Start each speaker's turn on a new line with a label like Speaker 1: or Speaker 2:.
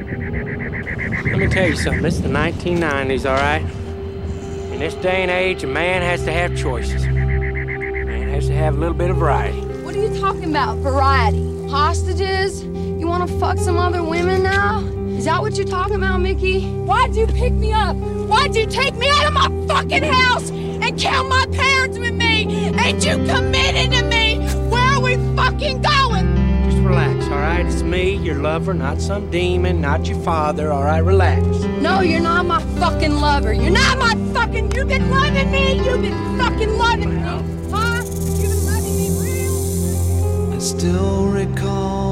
Speaker 1: Let me tell you something. It's the 1990s, all right? In this day and age, a man has to have choices. A man has to have a little bit of variety.
Speaker 2: What are you talking about, variety? Hostages? You want to fuck some other women now? Is that what you're talking about, Mickey? Why'd you pick me up? Why'd you take me out of my fucking house and kill my parents with me? Ain't you committed to me? Where are we fucking going?
Speaker 1: Just relax, all right? It's me, your lover, not some demon, not your father, all right? Relax.
Speaker 2: No, you're not my fucking lover. You're not my fucking... You've been loving me. You've been fucking loving me. Huh? You've been loving me real?
Speaker 3: I still recall